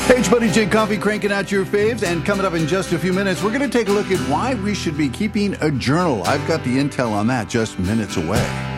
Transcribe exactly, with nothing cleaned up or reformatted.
H Buddy J Coffee cranking out your faves, and coming up in just a few minutes, we're going to take a look at why we should be keeping a journal. I've got the intel on that just minutes away.